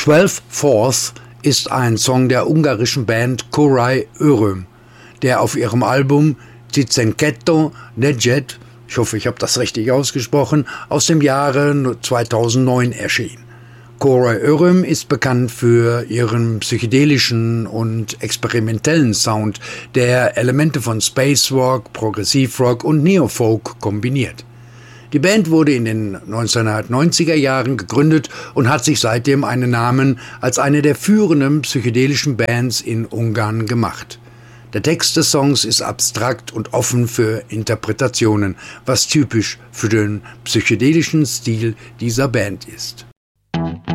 12 Fourth ist ein Song der ungarischen Band Korai Öröm, der auf ihrem Album Tizenketto Negyed, ich hoffe, ich habe das richtig ausgesprochen, aus dem Jahre 2009 erschien. Korai Öröm ist bekannt für ihren psychedelischen und experimentellen Sound, der Elemente von Space Rock, Progressivrock und Neofolk kombiniert. Die Band wurde in den 1990er Jahren gegründet und hat sich seitdem einen Namen als eine der führenden psychedelischen Bands in Ungarn gemacht. Der Text des Songs ist abstrakt und offen für Interpretationen, was typisch für den psychedelischen Stil dieser Band ist.